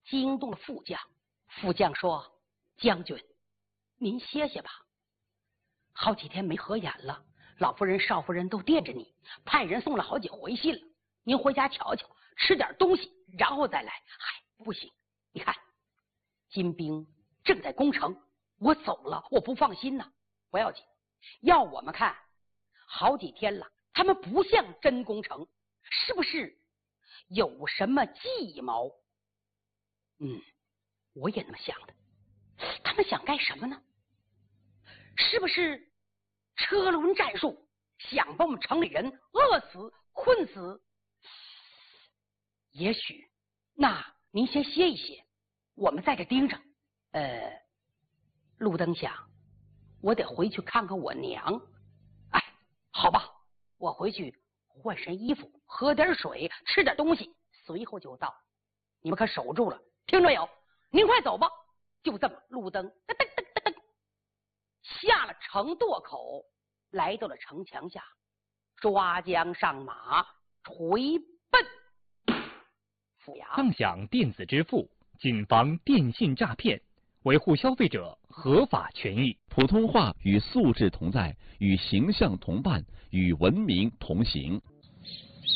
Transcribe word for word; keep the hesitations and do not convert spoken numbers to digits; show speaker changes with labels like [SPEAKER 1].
[SPEAKER 1] 惊动了副将。副将说：“将军，您歇歇吧，好几天没合眼了，老夫人、少夫人都惦着你，派人送了好几回信了。您回家瞧瞧，吃点东西，然后再来。”嗨，不行，你看，金兵正在攻城，我走了，我不放心呐。不要紧，要我们看，好几天了，他们不像真攻城，是不是有什么计谋？嗯，我也那么想的。他们想干什么呢？是不是车轮战术，想把我们城里人饿死、困死？也许，那您先歇一歇，我们在这盯着。呃，路灯想，我得回去看看我娘。哎，好吧，我回去换身衣服，喝点水，吃点东西，随后就到。你们可守住了，听着有？您快走吧。就这么，路灯噔噔噔噔噔下了城垛口，来到了城墙下，抓将上马，回奔府衙。
[SPEAKER 2] 共享电子支付，谨防电信诈骗，维护消费者合法权益。
[SPEAKER 3] 普通话与素质同在，与形象同伴，与文明同行。